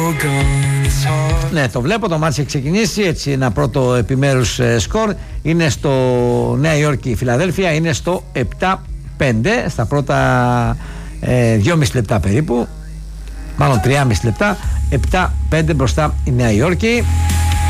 Ναι, το βλέπω, το μάτς έχει ξεκινήσει. Έτσι, ένα πρώτο επιμέρους σκορ. Είναι στο Νέα Υόρκη, η Φιλαδέλφια. Είναι στο 7-5 στα πρώτα 2,5 λεπτά περίπου. Μάλλον 3,5 λεπτά. 7-5 μπροστά η Νέα Υόρκη.